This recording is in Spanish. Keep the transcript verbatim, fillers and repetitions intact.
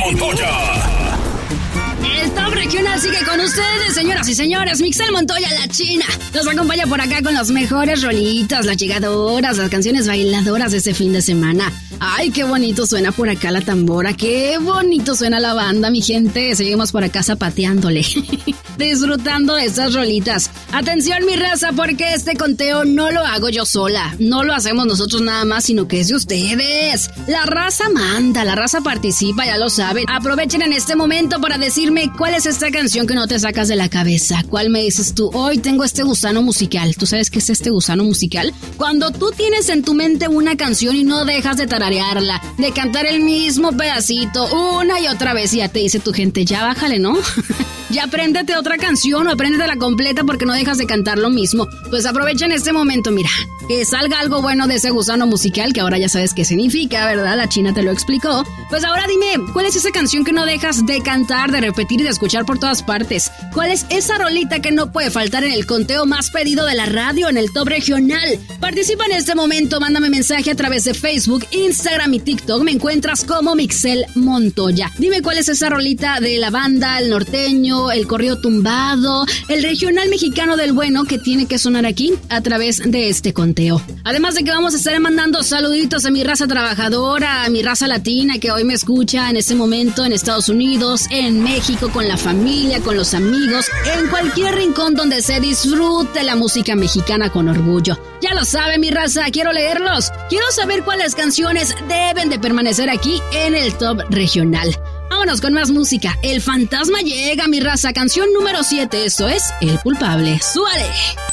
Montoya. El top regional sigue con ustedes, señoras y señores. Mixel Montoya, la China, nos acompaña por acá con las mejores rolitas, las llegadoras, las canciones bailadoras de este fin de semana. Ay, qué bonito suena por acá la tambora, qué bonito suena la banda, mi gente. Seguimos por acá zapateándole, disfrutando de estas rolitas. Atención, mi raza, porque este conteo no lo hago yo sola, no lo hacemos nosotros nada más, sino que es de ustedes. La raza manda, la raza participa, ya lo saben. Aprovechen en este momento para decirme cuál es esta canción que no te sacas de la cabeza. ¿Cuál me dices tú? Hoy tengo este gusano musical. ¿Tú sabes qué es este gusano musical? Cuando tú tienes en tu mente una canción y no dejas de tararearla, de cantar el mismo pedacito una y otra vez, y ya te dice tu gente, ya bájale, ¿no? Ya apréndete otra canción o apréndete la completa porque no dejas de cantar lo mismo. Pues aprovecha en este momento, mira, que salga algo bueno de ese gusano musical, que ahora ya sabes qué significa, ¿verdad? La China te lo explicó. Pues ahora dime, ¿cuál es esa canción que no dejas de cantar, de repetir y de escuchar por todas partes? ¿Cuál es esa rolita que no puede faltar en el conteo más pedido de la radio, en el top regional? Participa en este momento, mándame mensaje a través de Facebook, Instagram y TikTok. Me encuentras como Mixel Montoya. Dime cuál es esa rolita de la banda, el norteño, el corrido tumbado, el regional mexicano del bueno que tiene que sonar aquí a través de este conteo. Además de que vamos a estar mandando saluditos a mi raza trabajadora, a mi raza latina que hoy me escucha en este momento en Estados Unidos, en México, con la familia, con los amigos, en cualquier rincón donde se disfrute la música mexicana con orgullo. Ya lo sabe, mi raza, quiero leerlos. Quiero saber cuáles canciones deben de permanecer aquí en el top regional. Vámonos con más música. El fantasma llega, mi raza. Canción número siete. Esto es El Culpable. ¡Súbale!